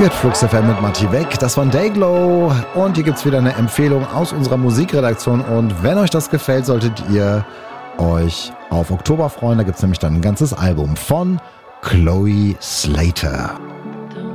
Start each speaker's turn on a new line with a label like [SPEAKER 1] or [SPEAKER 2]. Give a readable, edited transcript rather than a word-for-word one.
[SPEAKER 1] Jetzt Flux FM mit Matti Weg. Das war Dayglow. Und hier gibt es wieder eine Empfehlung aus unserer Musikredaktion. Und wenn euch das gefällt, solltet ihr euch auf Oktober freuen. Da gibt es nämlich dann ein ganzes Album von Chloe Slater.